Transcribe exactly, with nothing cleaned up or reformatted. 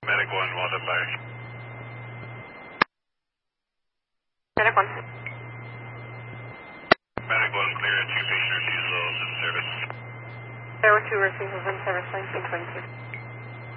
Medic one, welcome back. Medic one. Medic one, clear, two patient refusals in service. There were two refusals in service, nineteen twenty-two.